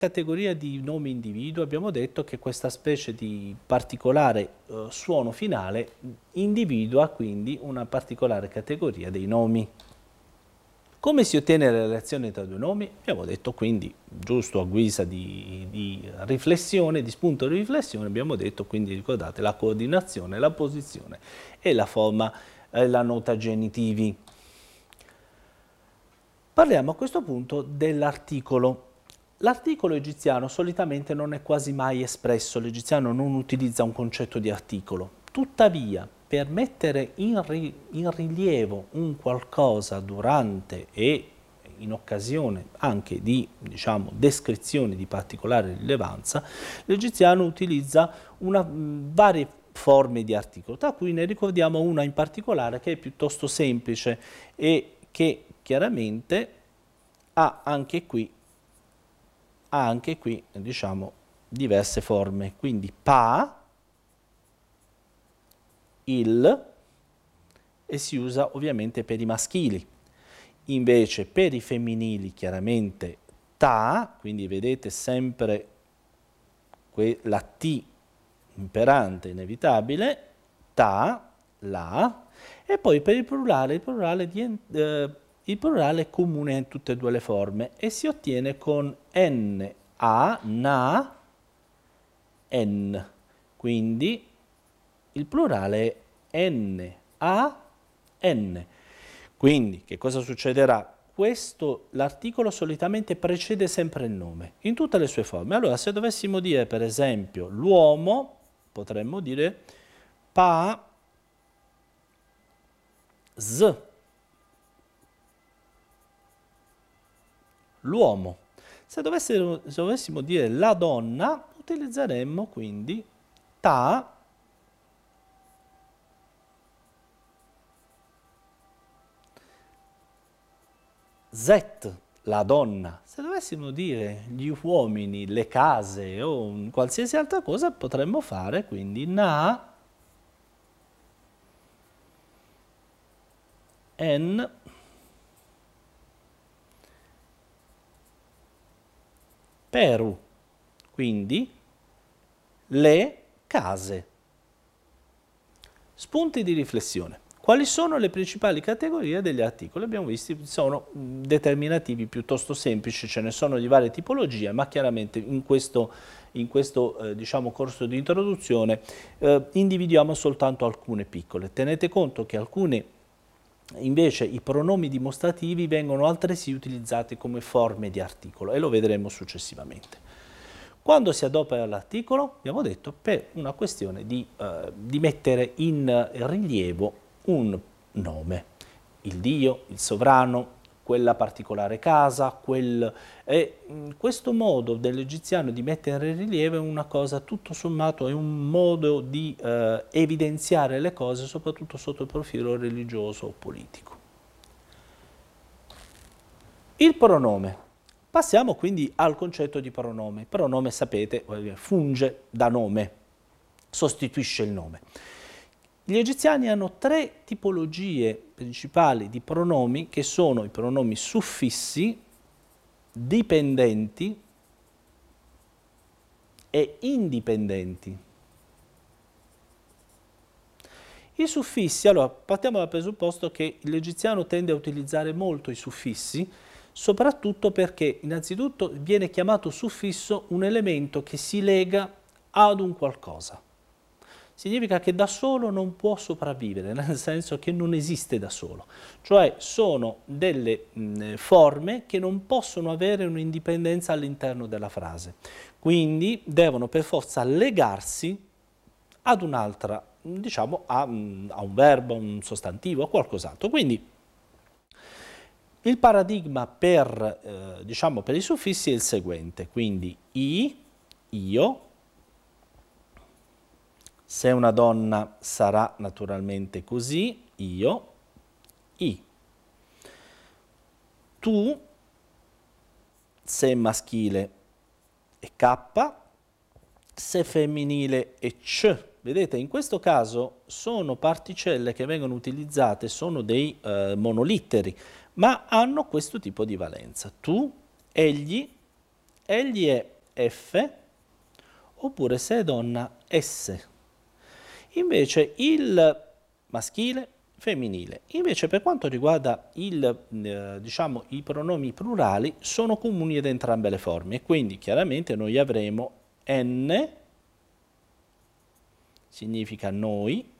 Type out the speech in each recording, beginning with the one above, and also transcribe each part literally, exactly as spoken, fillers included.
categoria di nomi individuo abbiamo detto che questa specie di particolare eh, suono finale individua quindi una particolare categoria dei nomi. Come si ottiene la relazione tra due nomi? Abbiamo detto quindi, giusto a guisa di, di riflessione, di spunto di riflessione, abbiamo detto quindi, ricordate, la coordinazione, la posizione e la forma, eh, la nota genitivi. Parliamo a questo punto dell'articolo. L'articolo egiziano solitamente non è quasi mai espresso, l'egiziano non utilizza un concetto di articolo. Tuttavia, per mettere in, ri in rilievo un qualcosa durante e in occasione anche di, diciamo, descrizioni di particolare rilevanza, l'egiziano utilizza una, mh, varie forme di articolo, tra cui ne ricordiamo una in particolare che è piuttosto semplice e che chiaramente ha anche qui ha anche qui, diciamo, diverse forme. Quindi pa, il, e si usa ovviamente per i maschili. Invece per i femminili chiaramente ta, quindi vedete sempre la T imperante, inevitabile, ta, la, e poi per il plurale, il plurale, di, eh, il plurale è comune in tutte e due le forme e si ottiene con n, a, na, n. Quindi il plurale è n, a, n. Quindi che cosa succederà? Questo, l'articolo solitamente precede sempre il nome, in tutte le sue forme. Allora, se dovessimo dire, per esempio, l'uomo, potremmo dire pa, z. L'uomo. Se dovessimo, se dovessimo dire la donna, utilizzeremmo quindi ta, zet, la donna. Se dovessimo dire gli uomini, le case o qualsiasi altra cosa, potremmo fare quindi na, en, peru. Quindi le case. Spunti di riflessione. Quali sono le principali categorie degli articoli? Abbiamo visto che sono determinativi piuttosto semplici, ce ne sono di varie tipologie, ma chiaramente in questo, in questo eh, diciamo, corso di introduzione eh, individuiamo soltanto alcune piccole. Tenete conto che alcune, invece, i pronomi dimostrativi vengono altresì utilizzati come forme di articolo e lo vedremo successivamente. Quando si adopera l'articolo, abbiamo detto, per una questione di, eh, di mettere in rilievo un nome, il Dio, il sovrano, quella particolare casa, quel, e questo modo dell'egiziano di mettere in rilievo è una cosa, tutto sommato, è un modo di eh, evidenziare le cose, soprattutto sotto il profilo religioso o politico. Il pronome. Passiamo quindi al concetto di pronome. Il pronome, sapete, funge da nome, sostituisce il nome. Gli egiziani hanno tre tipologie principali di pronomi che sono i pronomi suffissi, dipendenti e indipendenti. I suffissi, allora partiamo dal presupposto che l'egiziano tende a utilizzare molto i suffissi, soprattutto perché innanzitutto viene chiamato suffisso un elemento che si lega ad un qualcosa. Significa che da solo non può sopravvivere, nel senso che non esiste da solo. Cioè sono delle mh, forme che non possono avere un'indipendenza all'interno della frase. Quindi devono per forza legarsi ad un'altra, diciamo, a, a un verbo, un sostantivo, a qualcos'altro. Quindi il paradigma per, eh, diciamo, per i suffissi è il seguente, quindi i, io, se una donna sarà naturalmente così, io, i. Tu, se maschile è K, se femminile è C. Vedete, in questo caso sono particelle che vengono utilizzate, sono dei eh, monolitteri, ma hanno questo tipo di valenza. Tu, egli, egli è F, oppure se è donna S. Invece il maschile, femminile. Invece per quanto riguarda il, eh, diciamo, i pronomi plurali sono comuni ad entrambe le forme e quindi chiaramente noi avremo N, significa noi,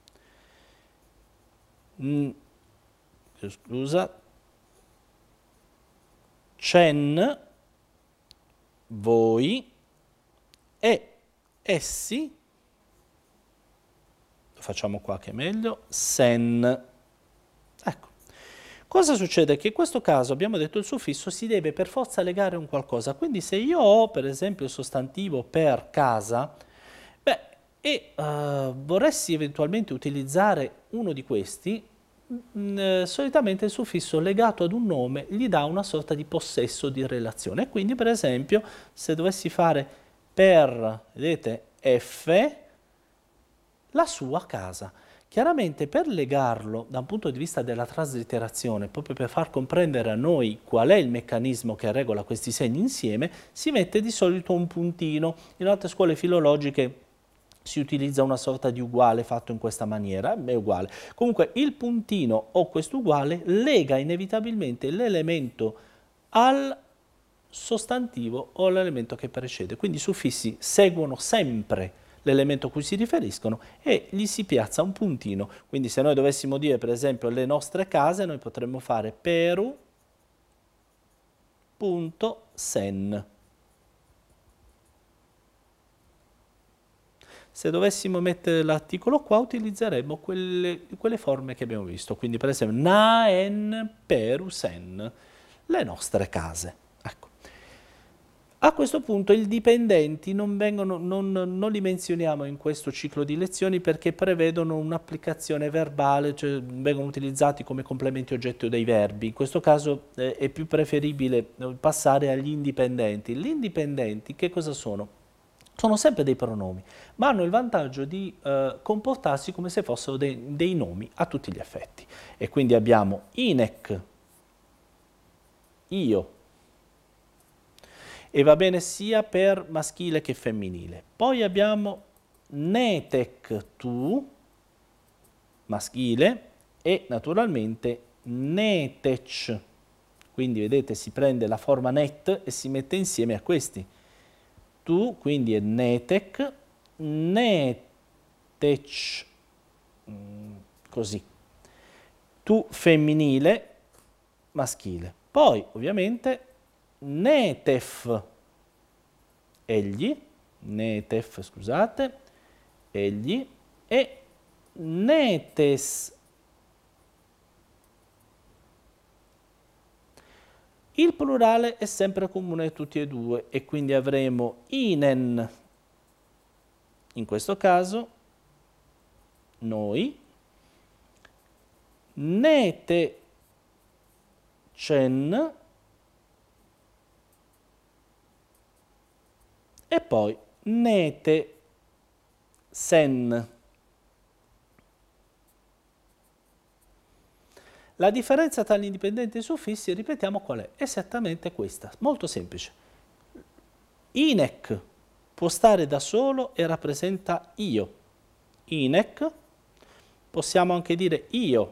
n, scusa, cen, voi, e essi, lo facciamo qua che è meglio, sen. Ecco. Cosa succede? Che in questo caso abbiamo detto il suffisso si deve per forza legare a un qualcosa, quindi se io ho per esempio il sostantivo per casa, beh, e uh, vorresti eventualmente utilizzare uno di questi, mh, solitamente il suffisso legato ad un nome gli dà una sorta di possesso di relazione. Quindi per esempio se dovessi fare per, vedete, F, la sua casa. Chiaramente per legarlo da un punto di vista della traslitterazione, proprio per far comprendere a noi qual è il meccanismo che regola questi segni insieme, si mette di solito un puntino. In altre scuole filologiche si utilizza una sorta di uguale fatto in questa maniera, è uguale. Comunque il puntino o questo uguale lega inevitabilmente l'elemento al sostantivo o all'elemento che precede. Quindi i suffissi seguono sempre l'elemento a cui si riferiscono e gli si piazza un puntino. Quindi se noi dovessimo dire per esempio le nostre case, noi potremmo fare peru.sen. Se dovessimo mettere l'articolo qua utilizzeremmo quelle, quelle forme che abbiamo visto. Quindi per esempio naen perusen, le nostre case. Ecco. A questo punto i dipendenti non, vengono, non, non li menzioniamo in questo ciclo di lezioni perché prevedono un'applicazione verbale, cioè vengono utilizzati come complementi oggetto dei verbi. In questo caso eh, è più preferibile passare agli indipendenti. Gli indipendenti che cosa sono? Sono sempre dei pronomi, ma hanno il vantaggio di eh, comportarsi come se fossero dei, dei nomi a tutti gli effetti. E quindi abbiamo inec, io, e va bene sia per maschile che femminile. Poi abbiamo netek, tu, maschile, e naturalmente netec, quindi vedete si prende la forma net e si mette insieme a questi. Tu, quindi è netek, netec, così. Tu femminile, maschile. Poi ovviamente netef, egli, netef, scusate, egli, e netes. Il plurale è sempre comune a tutti e due e quindi avremo inen, in questo caso, noi, nete, cen, e poi nete, sen. La differenza tra gli indipendenti e i suffissi, ripetiamo qual è? Esattamente questa, molto semplice. Inec può stare da solo e rappresenta io. Inec, possiamo anche dire io,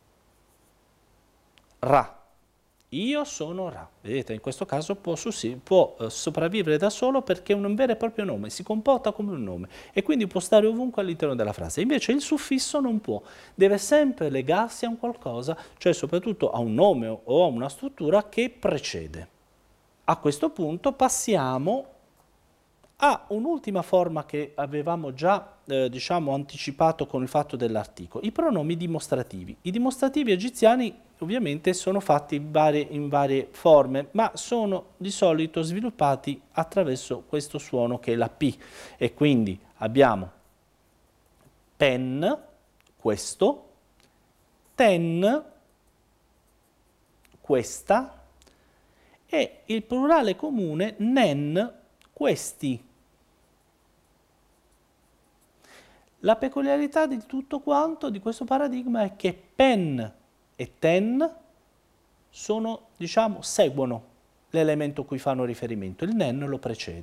ra. Io sono Ra. Vedete, in questo caso può, può eh, sopravvivere da solo perché è un vero e proprio nome, si comporta come un nome e quindi può stare ovunque all'interno della frase. Invece il suffisso non può, deve sempre legarsi a un qualcosa, cioè soprattutto a un nome o a una struttura che precede. A questo punto passiamo a un'ultima forma che avevamo già eh, diciamo, anticipato con il fatto dell'articolo, i pronomi dimostrativi. I dimostrativi egiziani ovviamente sono fatti in varie, in varie forme, ma sono di solito sviluppati attraverso questo suono che è la P. E quindi abbiamo pen, questo, ten, questa, e il plurale comune nen, questi. La peculiarità di tutto quanto, di questo paradigma, è che pen e ten sono, diciamo, seguono l'elemento a cui fanno riferimento, il N E N lo precede.